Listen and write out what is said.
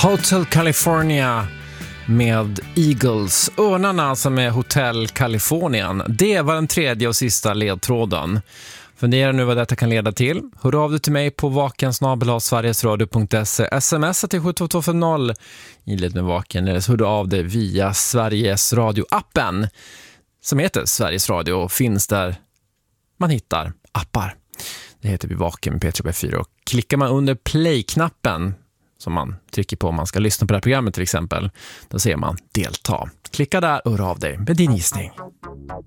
Hotel California med Eagles. Örnarna som är Hotel Californien. Det var den tredje och sista ledtråden. Fundera nu vad detta kan leda till. Hör av dig till mig på vaken@sverigesradio.se. Smsa till 72250 inled med Vaken. Eller så hör du av dig via Sveriges Radio-appen som heter Sveriges Radio och finns där man hittar appar. Det heter vi Vaken med P3B4 och klickar man under play-knappen som man trycker på om man ska lyssna på det här programmet till exempel, då ser man delta. Klicka där och hör av dig med din gissning.